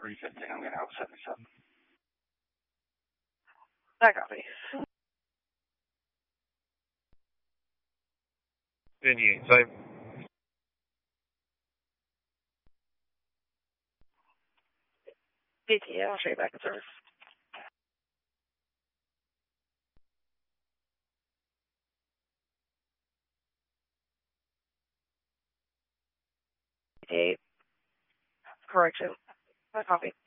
315, I'm going to help 77. I copy. 58, same. BT, I'll show you back in service. BT, correction. I copy.